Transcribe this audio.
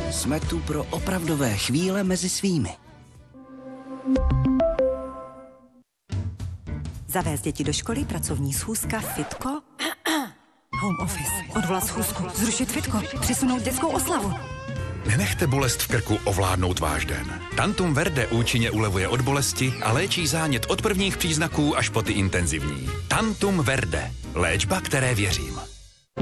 Jsme tu pro opravdové chvíle mezi svými. Zavést děti do školy, pracovní schůzka, fitko, home office, odvolat schůzku, zrušit fitko, přesunout dětskou oslavu. Nenechte bolest v krku ovládnout váš den. Tantum Verde účinně ulevuje od bolesti a léčí zánět od prvních příznaků až po ty intenzivní. Tantum Verde. Léčba, které věřím.